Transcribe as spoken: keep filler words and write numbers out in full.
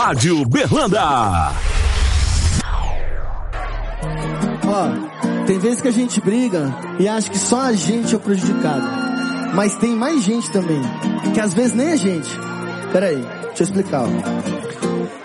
Rádio Berlanda. Ó, tem vezes que a gente briga e acha que só a gente é o prejudicado. Mas tem mais gente também, que às vezes nem a gente. Pera aí, deixa eu explicar, ó.